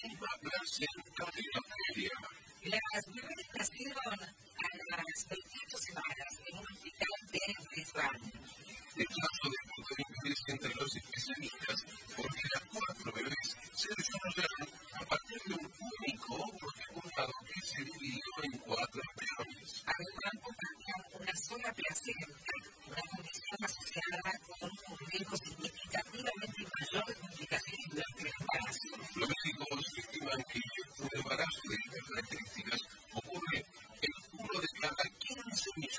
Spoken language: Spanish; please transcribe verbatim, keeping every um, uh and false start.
última placenta de la feria. Las nuevas nacieron a las veintiocho semanas en un hospital de Brisbane. El caso de poder incluirse entre los especialistas porque las cuatro bebés se desarrollaron a partir de un único óvulo fecundado que se dividió en cuatro embriones. Además,